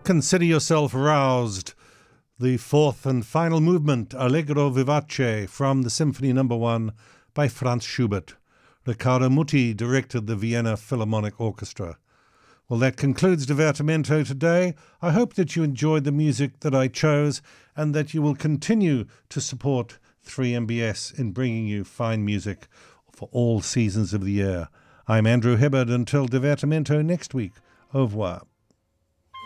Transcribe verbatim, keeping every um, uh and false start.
Consider yourself roused. The fourth and final movement, Allegro Vivace, from the Symphony Number One by Franz Schubert. Riccardo Muti directed the Vienna Philharmonic Orchestra. Well, that concludes Divertimento today. I hope that you enjoyed the music that I chose and that you will continue to support three M B S in bringing you fine music for all seasons of the year. I'm Andrew Hibbard. Until Divertimento next week. Au revoir.